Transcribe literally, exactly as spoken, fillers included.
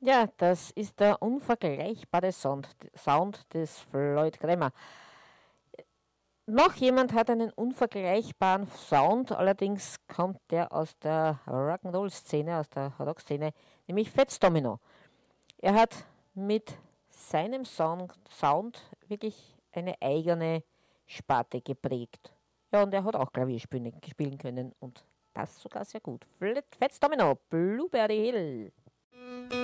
Ja, das ist der unvergleichbare Sound, Sound des Floyd Clemmer. Noch jemand hat einen unvergleichbaren Sound, allerdings kommt der aus der Rock'n'Roll-Szene, aus der Rock-Szene, nämlich Fats Domino. Er hat mit seinem Sound, Sound wirklich eine eigene Sparte geprägt. Ja, und er hat auch Klavier spielen, spielen können und das sogar sehr gut. Fats Domino, Blueberry Hill.